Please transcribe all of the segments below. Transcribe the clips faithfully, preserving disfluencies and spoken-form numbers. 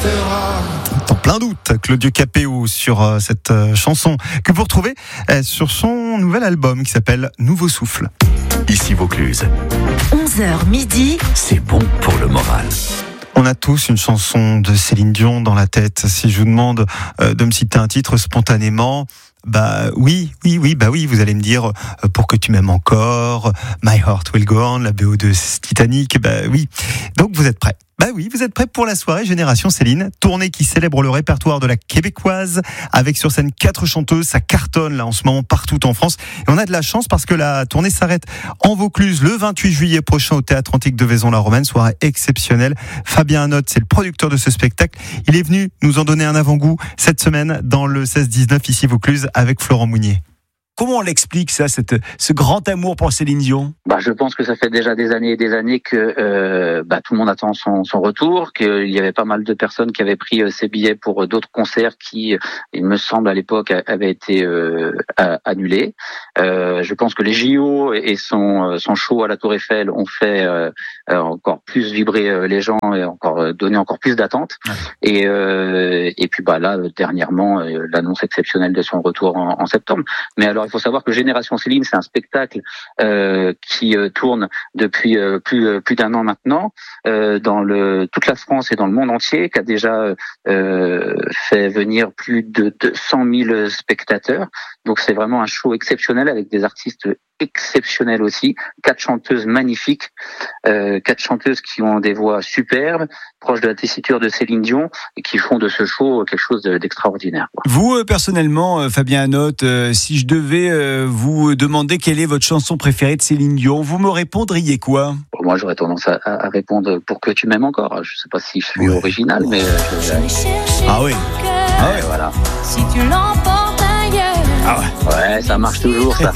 restera. En plein doute, Claudio Capéo sur euh, cette euh, chanson que vous retrouvez euh, sur son nouvel album qui s'appelle Nouveau Souffle. Ici Vaucluse, onze heures midi, c'est bon pour le moral. On a tous une chanson de Céline Dion dans la tête. Si je vous demande euh, de me citer un titre spontanément, bah oui, oui, oui, bah oui, vous allez me dire euh, Pour que tu m'aimes encore, My Heart Will Go On, la B O de Titanic, bah oui. Donc vous êtes prêts? Bah oui, vous êtes prêts pour la soirée Génération Céline, tournée qui célèbre le répertoire de la québécoise, avec sur scène quatre chanteuses, ça cartonne là en ce moment partout en France. Et on a de la chance parce que la tournée s'arrête en Vaucluse le vingt-huit juillet prochain au Théâtre Antique de Vaison-la-Romaine, soirée exceptionnelle. Fabien Hanotte, c'est le producteur de ce spectacle. Il est venu nous en donner un avant-goût cette semaine dans le seize dix-neuf ici Vaucluse avec Florent Mounier. Comment on l'explique ça, cette, ce grand amour pour Céline Dion? Bah, je pense que ça fait déjà des années et des années que euh, bah, tout le monde attend son, son retour, qu'il y avait pas mal de personnes qui avaient pris euh, ses billets pour euh, d'autres concerts qui, il me semble à l'époque, avaient été euh, annulés. Euh, je pense que les J O et son, son show à la Tour Eiffel ont fait euh, encore plus vibrer euh, les gens et encore euh, donné encore plus d'attentes. Ouais. Et, euh, et puis bah là, dernièrement, euh, l'annonce exceptionnelle de son retour en, en septembre. Mais alors, il faut savoir que Génération Céline, c'est un spectacle euh, qui euh, tourne depuis euh, plus euh, plus d'un an maintenant euh, dans le toute la France et dans le monde entier, qui a déjà euh, fait venir plus de, de cent mille spectateurs. Donc c'est vraiment un show exceptionnel avec des artistes exceptionnels aussi, quatre chanteuses magnifiques, euh, quatre chanteuses qui ont des voix superbes, proches de la tessiture de Céline Dion et qui font de ce show quelque chose d'extraordinaire. Vous, euh, personnellement, euh, Fabien Hanotte, euh, si je devais euh, vous demander quelle est votre chanson préférée de Céline Dion, vous me répondriez quoi? Moi, j'aurais tendance à, à répondre Pour que tu m'aimes encore. Je sais pas si je suis ouais. original, mais... Euh, je... Ah oui. Ah ouais, voilà. Si tu l'emportes ailleurs. Ah ouais. Ouais, ça marche toujours, ça.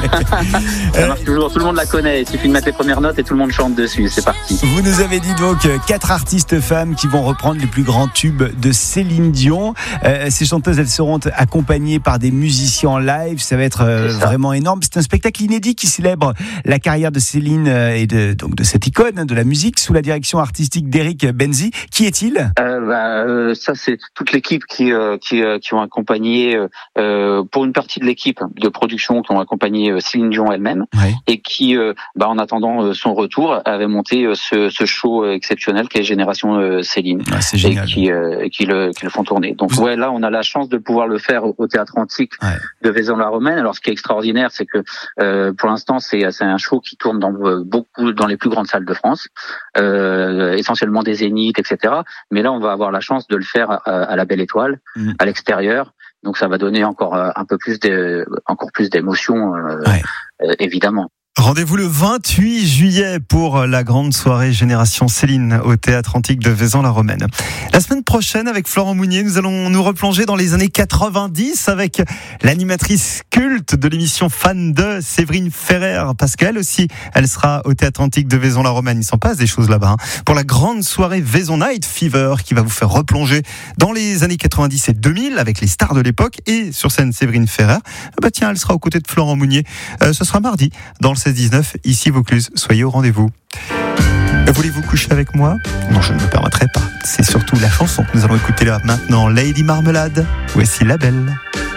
Ça marche toujours. Tout le monde la connaît. Il suffit de mettre les premières notes et tout le monde chante dessus. C'est parti. Vous nous avez dit donc quatre artistes femmes qui vont reprendre les plus grands tubes de Céline Dion. Euh, ces chanteuses, elles seront accompagnées par des musiciens en live. Ça va être euh, vraiment énorme. C'est un spectacle inédit qui célèbre la carrière de Céline et de, donc de cette icône de la musique sous la direction artistique d'Eric Benzi. Qui est-il? euh, bah, euh, Ça, c'est toute l'équipe qui, euh, qui, euh, qui ont accompagné euh, pour une partie de l'équipe de production qui ont accompagné Céline Dion elle-même oui. et qui, euh, bah, en attendant son retour, avait monté ce, ce show exceptionnel qui est Génération euh, Céline ah, c'est génial. et qui, euh, qui, le, qui le font tourner. Donc Vous... ouais, là, on a la chance de pouvoir le faire au Théâtre Antique ouais. de Vaison-la-Romaine. Alors, ce qui est extraordinaire, c'est que euh, pour l'instant, c'est, c'est un show qui tourne dans beaucoup, dans les plus grandes salles de France, euh, essentiellement des Zéniths, et cetera. Mais là, on va avoir la chance de le faire à, à la Belle Étoile, mmh. à l'extérieur. Donc ça va donner encore un peu plus de, encore plus d'émotion, euh, ouais. euh, évidemment. Rendez-vous le vingt-huit juillet pour la grande soirée Génération Céline au Théâtre Antique de Vaison-la-Romaine. La semaine prochaine, avec Florent Mounier, nous allons nous replonger dans les années quatre-vingt-dix avec l'animatrice culte de l'émission Fan de, Séverine Ferrer, parce qu'elle aussi, elle sera au Théâtre Antique de Vaison-la-Romaine. Il s'en passe des choses là-bas, hein, pour la grande soirée Vaison Night Fever qui va vous faire replonger dans les années quatre-vingt-dix et deux mille avec les stars de l'époque et sur scène Séverine Ferrer. Bah tiens, elle sera aux côtés de Florent Mounier. Euh, ce sera mardi dans le seize dix-neuf, ici Vaucluse. Soyez au rendez-vous. Voulez-vous coucher avec moi? Non, je ne me permettrai pas. C'est surtout la chanson que nous allons écouter là maintenant. Lady Marmelade. Voici La Belle.